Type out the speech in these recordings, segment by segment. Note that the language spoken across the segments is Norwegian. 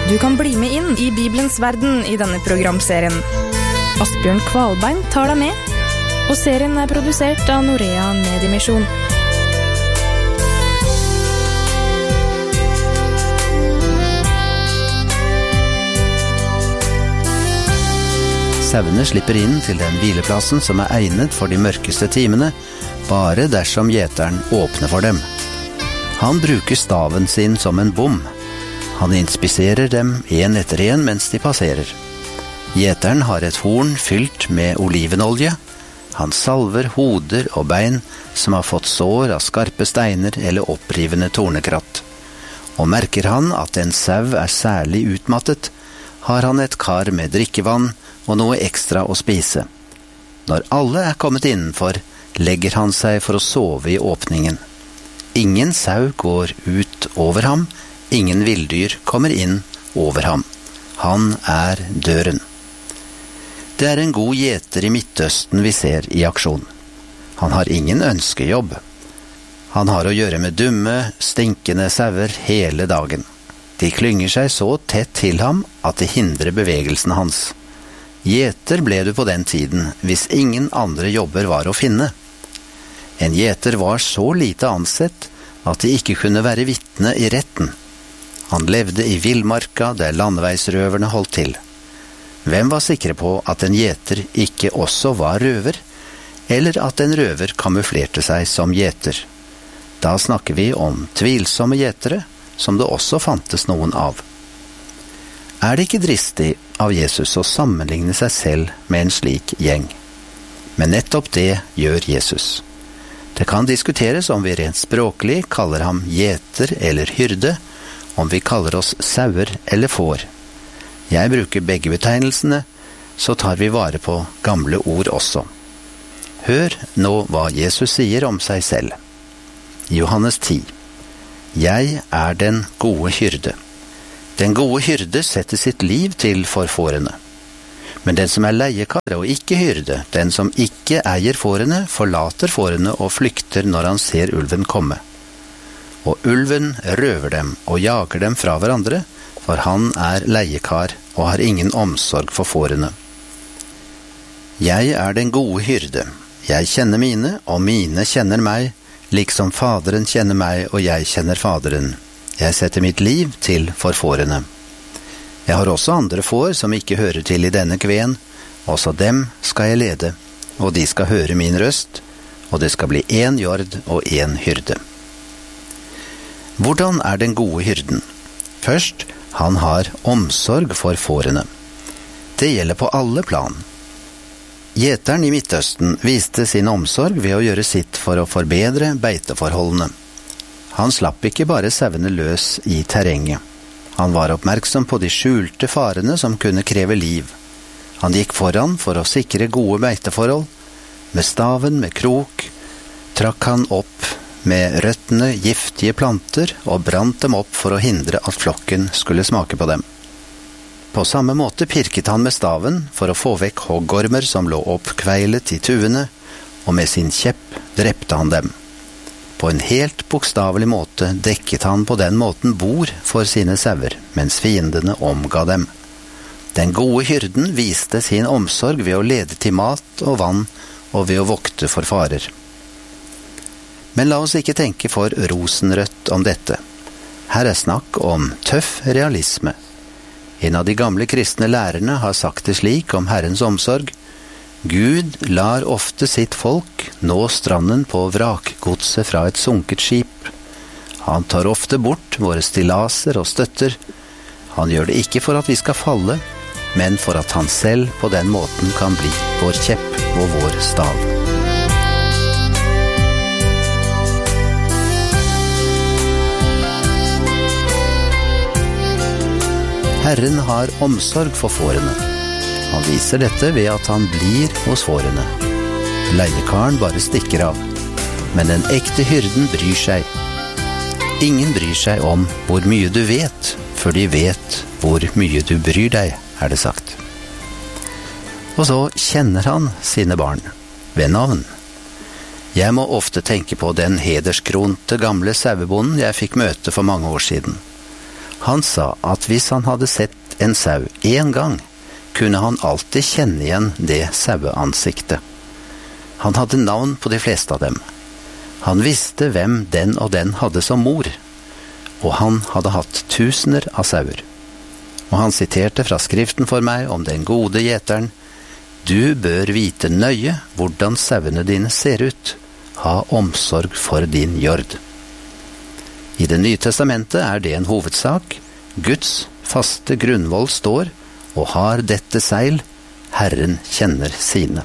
Du kan bli med inn I Bibelens verden I denne programserien. Asbjørn Kvalbein tar deg med, og serien produsert av Norea Mediemisjon. Sauene slipper inn til den hvileplassen som egnet for de mørkeste timene, bare dersom gjeteren åpner for dem. Han bruker staven sin som en bom. Han inspiserer dem en etter en mens de passerer. Gjeteren har et horn fylt med olivenolje. Han salver hoder og bein som har fått sår av skarpe steiner eller opprivende tornekratt. Og merker han at en sau særlig utmattet, har han et kar med drikkevann og noe ekstra å spise. Når alle kommet innenfor, legger han seg for å sove I åpningen. Ingen sau går ut over ham, ingen villdyr kommer inn over ham. Han døren. Det en god gjeter I Midtøsten vi ser I aksjon. Han har ingen ønskejobb. Han har å gjøre med dumme, stinkende sauer hele dagen. De klynger seg så tett til ham at det hindrer bevegelsen hans. Gjeter ble du på den tiden hvis ingen andre jobber var å finne. En gjeter var så lite ansett at de ikke kunne være vitne I retten. Han levde I villmarka der landeveisrøverne holdt til. Hvem var sikre på at en gjeter ikke også var røver, eller at en røver kamuflerte seg som gjeter? Da snakker vi om tvilsomme gjetere, som det også fantes noen av. Det ikke dristig av Jesus å sammenligne seg selv med en slik gjeng? Men nettopp det gjør Jesus. Det kan diskuteres om vi rent språklig kaller ham gjeter eller hyrde, om vi kaller oss sauer eller får. Jeg bruker begge betegnelsene, så tar vi vare på gamle ord også. Hør nå hva Jesus sier om seg selv. Johannes 10. Jeg den gode hyrde. Den gode hyrde setter sitt liv til for fårene. Men den som leiekar og ikke hyrde, den som ikke eier fårene, forlater fårene og flykter når han ser ulven komme. Og ulven røver dem og jager dem fra hverandre, for han leiekar og har ingen omsorg for fårene. Jeg den gode hyrde. Jeg kjenner mine, og mine kjenner meg, liksom Faderen kjenner meg, og jeg kjenner Faderen. Jeg setter mitt liv til for fårene. Jeg har også andre får som ikke hører til I denne kven. Også dem skal jeg lede, og de skal høre min røst, og det skal bli en jord og en hyrde. Hvordan den gode hyrden? Først, han har omsorg for fårene. Det gjelder på alle plan. Gjeteren I Midtøsten viste sin omsorg ved å gjøre sitt for å forbedre beiteforholdene. Han slapp ikke bare sauene løs I terrenget. Han var oppmerksom på de skjulte farene som kunne kreve liv. Han gikk foran for å sikre gode beiteforhold. Med staven med krok trakk han opp med røttene giftige planter og brant dem opp for å hindre at flokken skulle smake på dem. På samme måte pirket han med staven for å få vekk hoggormer som lå oppkveilet I tuene, og med sin kjepp drepte han dem. På en helt bokstavelig måte dekket han på den måten bord for sine sauer, mens fiendene omga dem. Den gode hyrden viste sin omsorg ved å lede til mat og vann, og ved å vokte for farer. Men la oss ikke tenke for rosenrødt om dette. Her snakk om tøff realisme. En av de gamle kristne lærerne har sagt det slik om Herrens omsorg: Gud lar ofte sitt folk nå stranden på vrakgodset fra et sunket skip. Han tar ofte bort våre stillaser og støtter. Han gjør det ikke for at vi skal falle, men for at han selv på den måten kan bli vår kjepp og vår stav. Herren har omsorg for fårene. Han viser dette ved at han blir hos fårene. Leiekaren bare stikker av, men den ekte hyrden bryr seg. Ingen bryr seg om hvor mye du vet, før de vet hvor mye du bryr deg, det sagt. Og så kjenner han sine barn, ved navn. Jeg må ofte tenke på den hederskronte gamle sauebonden jeg fikk møte for mange år siden. Han sa at hvis han hadde sett en sau en gang, kunne han alltid kjenne igjen det saueansiktet. Han hadde navn på de fleste av dem. Han visste hvem den og den hadde som mor, og han hadde hatt tusener av sauer. Og han siterte fra skriften for meg om den gode gjeteren: «Du bør vite nøye hvordan sauene dine ser ut. Ha omsorg for din jord.» I Det nye testamentet er det en hovedsak. Guds faste grunnvoll står og har dette seil: Herren kjenner sine.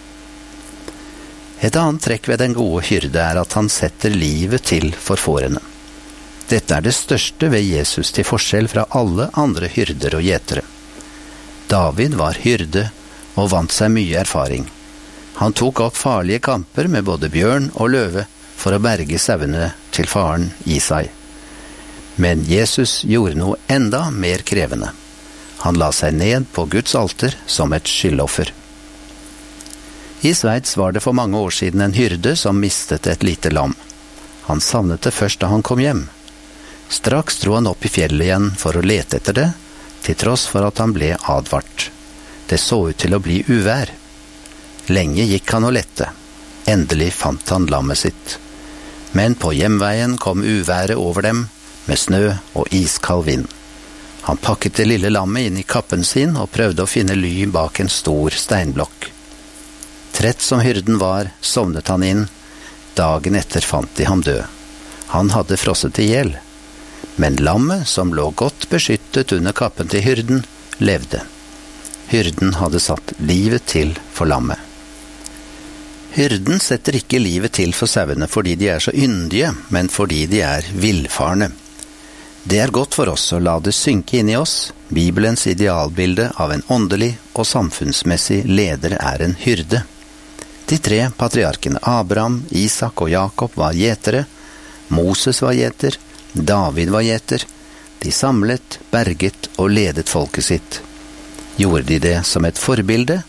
Et annet trekk ved den gode hyrde er at han setter livet til for fårene. Dette er det største ved Jesus til forskjell fra alle andre hyrder og gjetere. David var hyrde og vant seg mye erfaring. Han tok opp farlige kamper med både bjørn og løve for å berge sauene til faren Isai. Men Jesus gjorde noe enda mer krevende. Han la seg ned på Guds alter som et skyldoffer. I Sveits var det for mange år siden en hyrde som mistet et lite lam. Han savnet det først da han kom hjem. Straks dro han opp i fjellet igjen for å lete etter det, til tross for at han ble advart. Det så ut til å bli uvær. Lenge gikk han og lette. Endelig fant han lammet sitt. Men på hjemveien kom uværet over dem, med snø og iskald vind. Han pakket det lille lammet inn i kappen sin og prøvde å finne ly bak en stor steinblokk. Trett som hyrden var, sovnet han inn. Dagen etter fant de ham død. Han hadde frosset i hjel. Men lammet, som lå godt beskyttet under kappen til hyrden, levde. Hyrden hadde satt livet til for lammet. Hyrden setter ikke livet til for sauene fordi de er så yndige, men fordi de er villfarne. Det er godt for oss å la det synke inn i oss. Bibelens idealbilde av en åndelig og samfunnsmessig leder er en hyrde. De 3 patriarkene Abraham, Isak og Jakob var gjetere. Moses var gjeter. David var gjeter. De samlet, berget og ledet folket sitt. Gjorde de det som et forbilde,